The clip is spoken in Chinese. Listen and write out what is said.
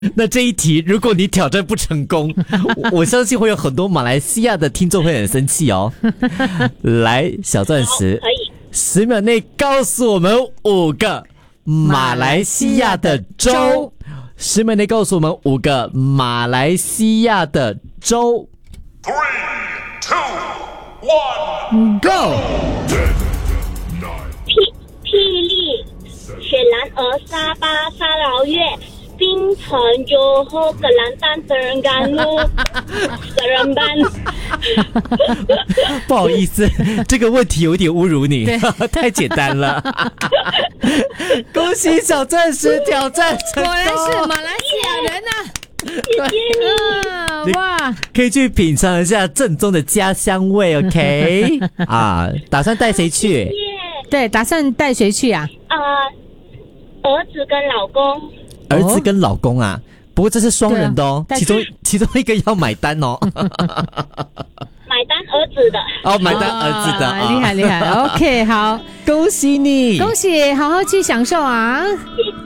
那这一题，如果你挑战不成功，我相信会有很多马来西亚的听众会很生气哦。来，小钻石， 可以 10秒内告诉我们5个马来西亚的州。10秒内告诉我们5个马来西亚的州。 3, 2, 1, Go！ 霹雳、雪兰莪、沙巴、沙劳越、槟城、johor、格兰丹、德仁甘露、德仁班。 不好意思，这个问题有点侮辱你，太简单了。恭喜小钻石挑战成功， 果然是马来西亚人啊！ 谢谢你。 哇， 可以去品尝一下正宗的家乡味 ，OK？ 啊，打算带谁去？ 对，打算带谁去啊？ 儿子跟老公。 儿子跟老公啊，不过这是双人的哦， 对啊其中一个要买单哦。 买单儿子的。 哦，买单儿子的， 厉害厉害。OK， 好， 恭喜你， 恭喜，好好去享受啊！ 谢谢。